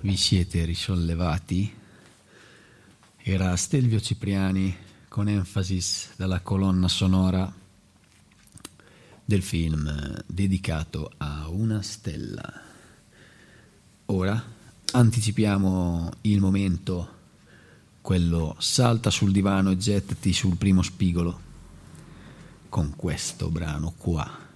vi siete risollevati? Era Stelvio Cipriani con Emphasis dalla colonna sonora del film dedicato a una stella. Ora anticipiamo il momento, quello salta sul divano e gettati sul primo spigolo con questo brano qua.